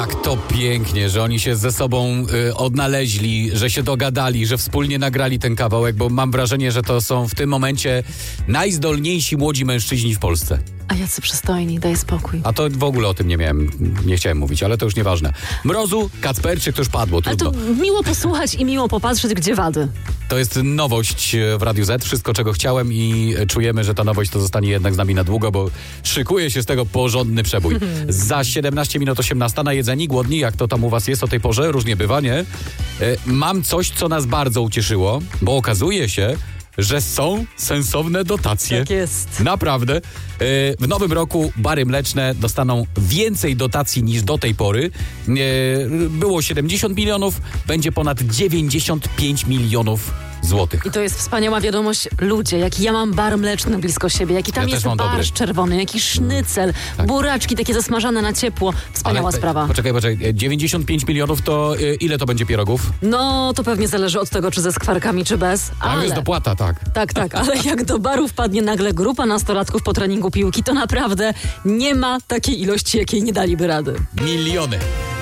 Jak to pięknie, że oni się ze sobą odnaleźli, że się dogadali, że wspólnie nagrali ten kawałek, bo mam wrażenie, że to są w tym momencie najzdolniejsi młodzi mężczyźni w Polsce. A jacy przystojni, daj spokój. A to w ogóle o tym nie chciałem mówić, ale to już nieważne. Mrozu, Kacperczyk, to już padło, trudno. Ale to miło posłuchać i miło popatrzeć, gdzie wady. To jest nowość w Radiu Z, wszystko czego chciałem i czujemy, że ta nowość to zostanie jednak z nami na długo, bo szykuje się z tego porządny przebój. Za 17 minut 18 najedzeni, głodni, jak to tam u was jest o tej porze, różnie bywa, nie? Mam coś, co nas bardzo ucieszyło, bo okazuje się, że są sensowne dotacje. Tak jest. Naprawdę. W nowym roku bary mleczne dostaną więcej dotacji niż do tej pory. Było 70 milionów, będzie ponad 95 milionów złotych. I to jest wspaniała wiadomość. Ludzie, jaki ja mam bar mleczny blisko siebie, jaki tam jest barszcz czerwony, jaki sznycel, tak. Buraczki takie zasmażane na ciepło. Wspaniała sprawa. Poczekaj, 95 milionów to ile to będzie pierogów? No, to pewnie zależy od tego, czy ze skwarkami, czy bez. Tam jest dopłata, tak. Tak, ale jak do baru wpadnie nagle grupa nastolatków po treningu piłki, to naprawdę nie ma takiej ilości, jakiej nie daliby rady. Miliony.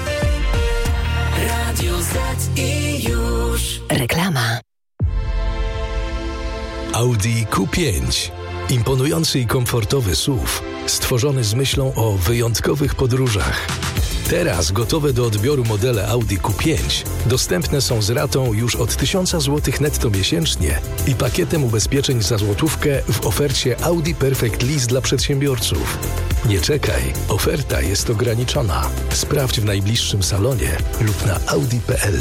Radio Z i już. Reklama. Audi Q5. Imponujący i komfortowy SUV, stworzony z myślą o wyjątkowych podróżach. Teraz gotowe do odbioru modele Audi Q5 dostępne są z ratą już od 1000 zł netto miesięcznie i pakietem ubezpieczeń za złotówkę w ofercie Audi Perfect Lease dla przedsiębiorców. Nie czekaj, oferta jest ograniczona. Sprawdź w najbliższym salonie lub na audi.pl.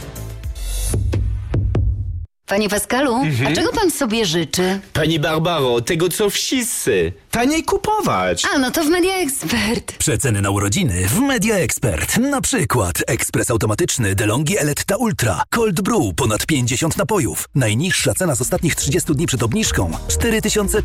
Panie Pascalu, a czego pan sobie życzy? Pani Barbaro, tego co wszyscy. Taniej kupować. A, no to w Media Expert. Przeceny na urodziny w Media Expert. Na przykład ekspres automatyczny DeLonghi Eletta Ultra. Cold Brew ponad 50 napojów. Najniższa cena z ostatnich 30 dni przed obniżką 4300